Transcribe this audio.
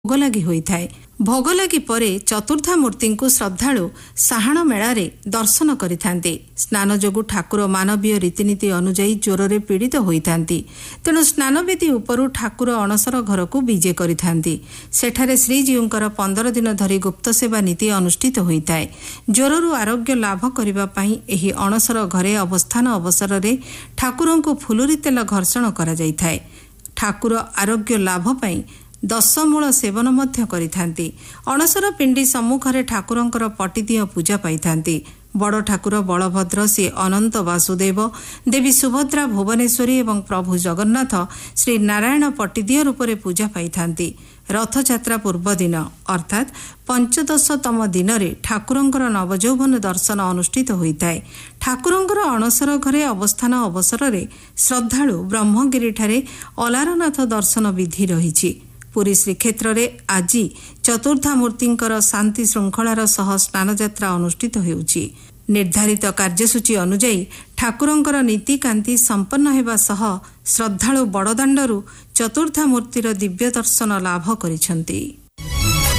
ଭୋଗ ଲାଗି ହୋଇଥାଏ। ଭୋଗ ଲାଗି ପରେ ଚତୁର୍ଦ୍ଧା ମୂର୍ତ୍ତିଙ୍କୁ ଶ୍ରଦ୍ଧାଳୁ ସାହାଣ ମେଳାରେ ଦର୍ଶନ କରିଥାନ୍ତି। ସ୍ନାନ ଯୋଗୁଁ ଠାକୁର ମାନବୀୟ ରୀତିନୀତି ଅନୁଯାୟୀ ଜ୍ୱରରେ ପୀଡ଼ିତ ହୋଇଥାନ୍ତି। ତେଣୁ ସ୍ନାନବେଦୀ ଉପରୁ ଠାକୁର ଅଣସର ଘରକୁ ବିଜେ କରିଥାନ୍ତି। ସେଠାରେ ଶ୍ରୀଜୀଉଙ୍କର 15 ଦିନ ଧରି ଗୁପ୍ତ ସେବା ନୀତି ଅନୁଷ୍ଠିତ ହୋଇଥାଏ। ଜ୍ୱରରୁ ଆରୋଗ୍ୟ ଲାଭ କରିବା ପାଇଁ ଏହି ଅଣସର ଘରେ ଅବସ୍ଥାନ ଅବସରରେ ଠାକୁରଙ୍କୁ ଫୁଲୁରି ତେଲ ଘର୍ଷଣ କରାଯାଇଥାଏ। ଠାକୁର ଆରୋଗ୍ୟ ଲାଭ ପାଇଁ ଦଶମୂଳ ସେବନ ମଧ୍ୟ କରିଥାନ୍ତି। ଅଣସର ପିଣ୍ଡି ସମ୍ମୁଖରେ ଠାକୁରଙ୍କର ପଟିଦିଅ ପୂଜା ପାଇଥାନ୍ତି। ବଡ଼ ଠାକୁର ବଳଭଦ୍ର, ଶ୍ରୀ ଅନନ୍ତ ବାସୁଦେବ, ଦେବୀ ସୁଭଦ୍ରା ଭୁବନେଶ୍ୱରୀ ଏବଂ ପ୍ରଭୁ ଜଗନ୍ନାଥ ଶ୍ରୀ ନାରାୟଣ ପଟିଦିଅ ରୂପରେ ପୂଜା ପାଇଥାନ୍ତି। ରଥଯାତ୍ରା ପୂର୍ବ ଦିନ ଅର୍ଥାତ୍ 15ତମ ଦିନରେ ଠାକୁରଙ୍କର ନବଯୌବନ ଦର୍ଶନ ଅନୁଷ୍ଠିତ ହୋଇଥାଏ। ଠାକୁରଙ୍କର ଅଣସର ଘରେ ଅବସ୍ଥାନ ଅବସରରେ ଶ୍ରଦ୍ଧାଳୁ ବ୍ରହ୍ମଗିରିଠାରେ ଅଲାରନାଥ ଦର୍ଶନ ବିଧି ରହିଛି। ପୁରୀ ଶ୍ରୀକ୍ଷେତ୍ରରେ ଆଜି ଚତୁର୍ଦ୍ଧା ମୂର୍ତ୍ତିଙ୍କର ଶାନ୍ତି ଶୃଙ୍ଖଳାର ସହ ସ୍ନାନଯାତ୍ରା ଅନୁଷ୍ଠିତ ହେଉଛି। ନିର୍ଦ୍ଧାରିତ କାର୍ଯ୍ୟସୂଚୀ ଅନୁଯାୟୀ ଠାକୁରଙ୍କର ନୀତିକାନ୍ତି ସମ୍ପନ୍ନ ହେବା ସହ ଶ୍ରଦ୍ଧାଳୁ ବଡ଼ଦାଣ୍ଡରୁ ଚତୁର୍ଦ୍ଧା ମୂର୍ତ୍ତିର ଦିବ୍ୟ ଦର୍ଶନ ଲାଭ କରିଛନ୍ତି।